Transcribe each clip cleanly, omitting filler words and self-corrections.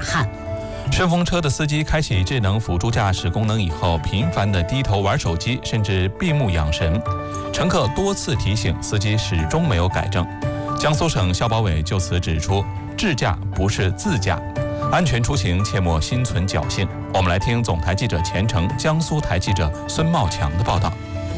汗。 顺风车的司机开启智能辅助驾驶功能以后，频繁地低头玩手机，甚至闭目养神。乘客多次提醒，司机始终没有改正。江苏省消保委就此指出，智驾不是自驾，安全出行切莫心存侥幸。我们来听总台记者钱程、江苏台记者孙茂强的报道。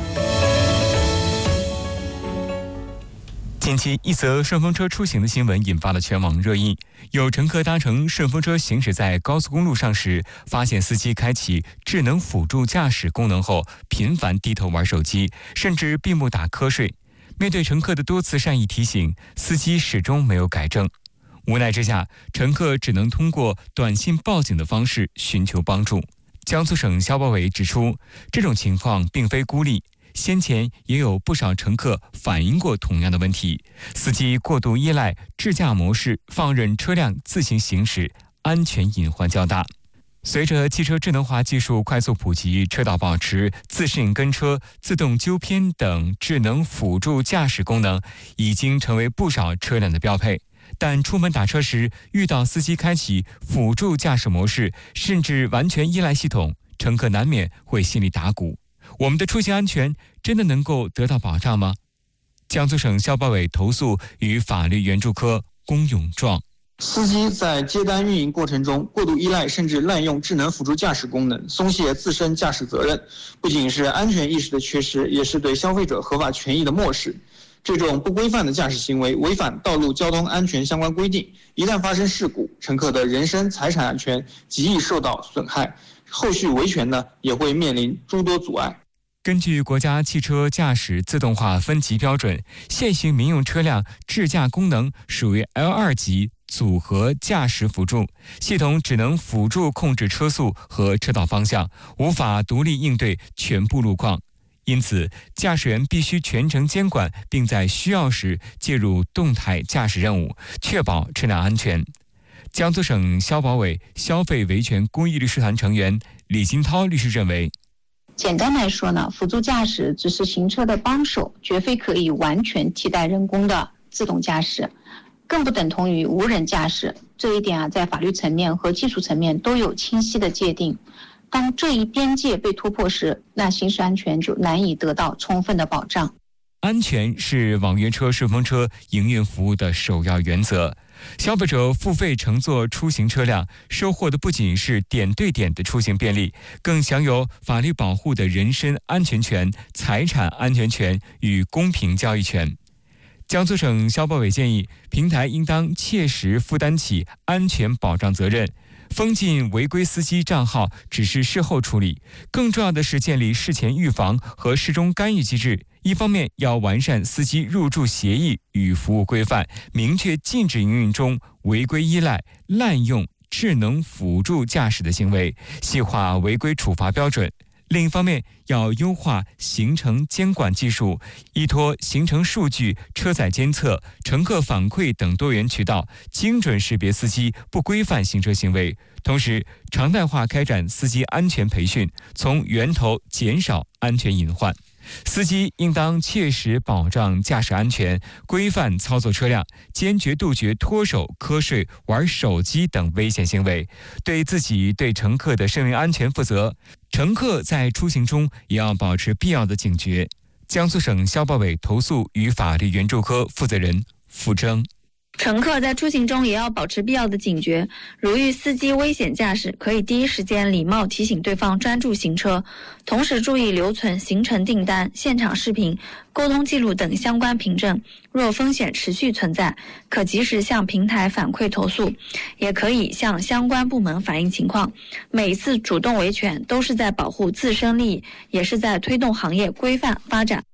近期，一则顺风车出行的新闻引发了全网热议。有乘客搭乘顺风车行驶在高速公路上时，发现司机开启智能辅助驾驶功能后，频繁低头玩手机，甚至闭目打瞌睡。面对乘客的多次善意提醒，司机始终没有改正。无奈之下，乘客只能通过短信报警的方式寻求帮助。江苏省消保委指出，这种情况并非孤立。先前也有不少乘客反映过同样的问题，司机过度依赖智驾模式，放任车辆自行行驶，安全隐患较大。随着汽车智能化技术快速普及，车道保持、自适应跟车、自动纠偏等智能辅助驾驶功能已经成为不少车辆的标配。但出门打车时遇到司机开启辅助驾驶模式，甚至完全依赖系统，乘客难免会心里打鼓。我们的出行安全真的能够得到保障吗？江苏省消保委投诉与法律援助科龚永壮： 司机在接单运营过程中过度依赖甚至滥用智能辅助驾驶功能，松懈自身驾驶责任，不仅是安全意识的缺失，也是对消费者合法权益的漠视。这种不规范的驾驶行为违反道路交通安全相关规定，一旦发生事故，乘客的人身财产安全极易受到损害，后续维权呢也会面临诸多阻碍。 根据国家汽车驾驶自动化分级标准，现行民用车辆智驾功能属于 L2 级组合驾驶辅助系统，只能辅助控制车速和车道方向，无法独立应对全部路况。因此，驾驶员必须全程监管，并在需要时介入动态驾驶任务，确保车辆安全。江苏省消保委消费维权公益律师团成员李金涛律师认为， 简单来说呢，辅助驾驶只是行车的帮手，绝非可以完全替代人工的自动驾驶，更不等同于无人驾驶。这一点在法律层面和技术层面都有清晰的界定。当这一边界被突破时，那行驶安全就难以得到充分的保障。 安全是网约车、顺风车营运服务的首要原则。消费者付费乘坐出行车辆，收获的不仅是点对点的出行便利，更享有法律保护的人身安全权、财产安全权与公平交易权。江苏省消保委建议，平台应当切实负担起安全保障责任。封禁违规司机账号只是事后处理，更重要的是建立事前预防和事中干预机制。一方面要完善司机入驻协议与服务规范，明确禁止营运中违规依赖、滥用智能辅助驾驶的行为，细化违规处罚标准。另一方面，要优化行程监管技术，依托行程数据、车载监测、乘客反馈等多元渠道，精准识别司机不规范行车行为。同时，常态化开展司机安全培训，从源头减少安全隐患。司机应当切实保障驾驶安全，规范操作车辆，坚决杜绝脱手、瞌睡、玩手机等危险行为，对自己、对乘客的生命安全负责。乘客在出行中也要保持必要的警觉。江苏省消保委投诉与法律援助科负责人付征： 乘客在出行中也要保持必要的警觉，如遇司机危险驾驶，可以第一时间礼貌提醒对方专注行车，同时注意留存行程订单、现场视频、沟通记录等相关凭证。若风险持续存在，可及时向平台反馈投诉，也可以向相关部门反映情况。每一次主动维权都是在保护自身利益，也是在推动行业规范发展。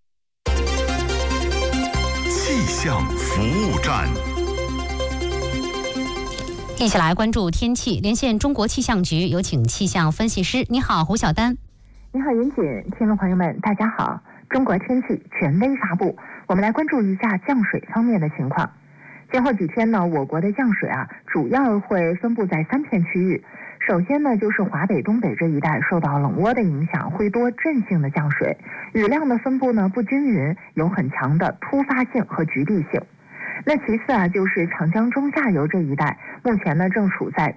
气象服务站， 一起来关注天气。连线中国气象局，有请气象分析师。你好，胡晓丹。 你好，云锦，听众朋友们，大家好。中国天气权威发布，我们来关注一下降水方面的情况。今后几天呢，我国的降水主要会分布在3片区域。首先呢，就是华北、东北这一带受到冷涡的影响，会多阵性的降水，雨量的分布呢不均匀，有很强的突发性和局地性。那其次就是长江中下游这一带，目前呢正处在